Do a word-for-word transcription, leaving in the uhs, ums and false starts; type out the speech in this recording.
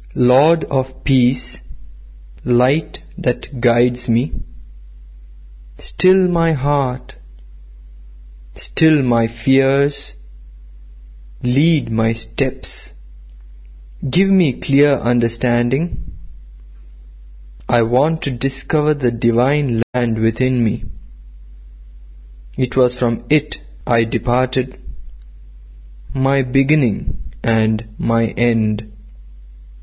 Lord of peace, light that guides me, still my heart, still my fears, lead my steps, give me clear understanding. I want to discover the divine land within me. It was from it I departed, my beginning and my end.